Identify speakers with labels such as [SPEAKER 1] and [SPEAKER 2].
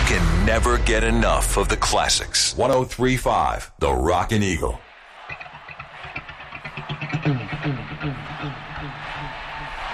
[SPEAKER 1] can never get enough of the classics. 103.5, The Rockin' Eagle.